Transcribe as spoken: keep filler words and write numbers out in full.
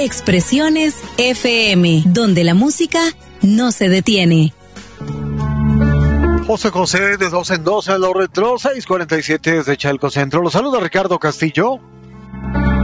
Expresiones F M, donde la música no se detiene. José José, de dos en dos en los retro, seis cuarenta y siete desde Chalco Centro. Los saluda Ricardo Castillo.